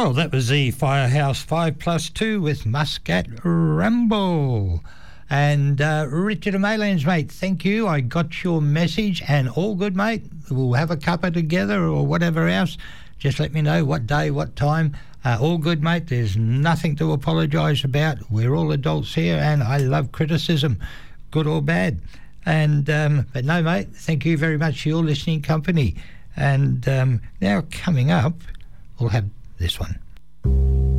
Well, that was the Firehouse 5+2 with Muscat Ramble. And Richard and Maylands, mate, thank you. I got your message, and all good, mate. We'll have a cuppa together or whatever else. Just let me know what day, what time. All good, mate. There's nothing to apologise about. We're all adults here, and I love criticism, good or bad. And but no, mate, thank you very much for your listening company. And now coming up, we'll have this one.